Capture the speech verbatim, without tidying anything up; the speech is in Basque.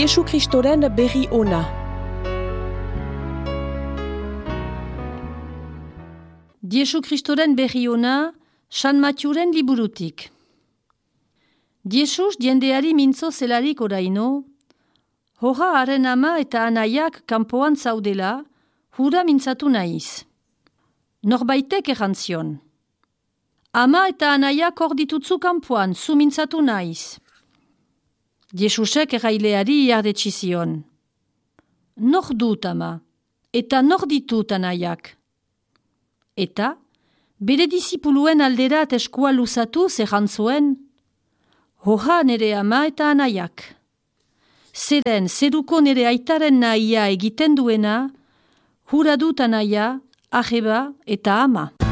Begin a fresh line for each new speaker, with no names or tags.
Jesu Kristoren berri ona.
Jesu Kristoren berri ona, San Matiuren liburutik. Jesus diendeari mintzo zelarik oraino, horra haren ama eta anaiak kanpoan zaudela, hura mintzatu naiz. Norbaitek errantzion. Ama eta anaiak hor ditutzu kanpoan, zu mintzatu naiz. Jesusek erraileari iardetxizion. Nor dut ama, eta nor ditut anaiak. Eta, bere disipuluen alderat eskua luzatu zerrantzuen, horra nere ama eta anaiak. Zeren, zeruko nere aitaren nahia egiten duena, hura dut anaia, arreba eta ama.